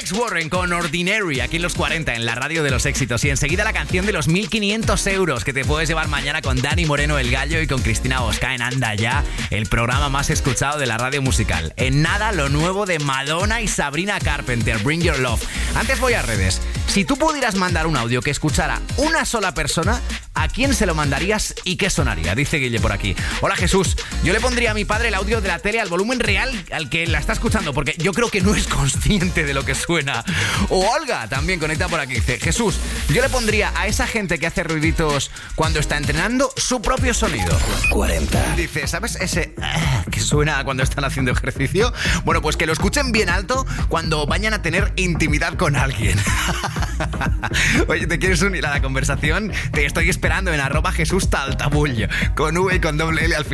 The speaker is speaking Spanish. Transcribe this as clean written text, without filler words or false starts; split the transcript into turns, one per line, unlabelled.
Alex Warren con Ordinary, aquí en los 40, en la radio de los éxitos. Y enseguida la canción de los 1.500 euros que te puedes llevar mañana con Dani Moreno el Gallo y con Cristina Bosca en Anda Ya, el programa más escuchado de la radio musical. En nada, lo nuevo de Madonna y Sabrina Carpenter, Bring Your Love. Antes voy a redes. Si tú pudieras mandar un audio que escuchara una sola persona, ¿a quién se lo mandarías y qué sonaría? Dice Guille por aquí. Hola Jesús, yo le pondría a mi padre el audio de la tele al volumen real al que la está escuchando, porque yo creo que no es consciente de lo que suena. O Olga también conecta por aquí. Dice, Jesús, yo le pondría a esa gente que hace ruiditos cuando está entrenando su propio sonido. 40. Dice, ¿sabes ese que suena cuando están haciendo ejercicio? Bueno, pues que lo escuchen bien alto cuando vayan a tener intimidad con alguien. Oye, ¿te quieres unir a la conversación? Te estoy esperando en @JesúsTaltabull, con V y con doble L al final.